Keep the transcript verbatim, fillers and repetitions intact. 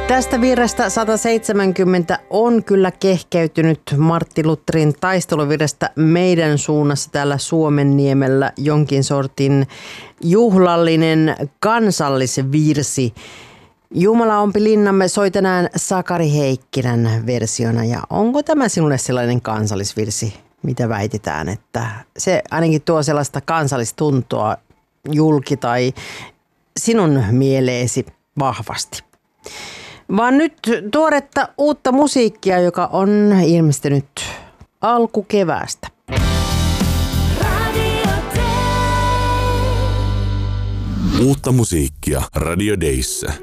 Tästä virrestä sata seitsemänkymmentä on kyllä kehkeytynyt Martti Lutherin taisteluvirrestä meidän suunnassa täällä Suomenniemellä jonkin sortin juhlallinen kansallisvirsi. Jumala ompi linnamme soi tänään Sakari Heikkilän versiona, ja onko tämä sinulle sellainen kansallisvirsi, mitä väitetään, että se ainakin tuo sellaista kansallistuntoa julki tai sinun mieleesi vahvasti? Vaan nyt tuoretta uutta musiikkia, joka on ilmestynyt alkukeväästä. Uutta musiikkia Radio Dayssä.